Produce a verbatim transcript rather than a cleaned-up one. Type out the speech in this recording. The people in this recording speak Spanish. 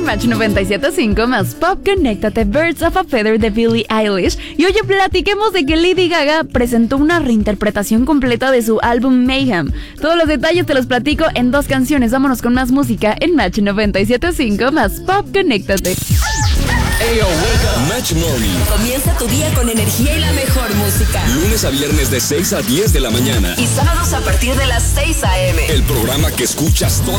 Match noventa y siete punto cinco más Pop, conéctate, Birds of a Feather de Billie Eilish. Y oye, platiquemos de que Lady Gaga presentó una reinterpretación completa de su álbum Mayhem. Todos los detalles te los platico en dos canciones. Vámonos con más música en Match noventa y siete punto cinco más Pop, conéctate. Ayo, wake up. Match Morning. Comienza tu día con energía y la mejor música. Lunes a viernes de seis a diez de la mañana. Y sábados a partir de las seis a.m. El programa que escuchas todas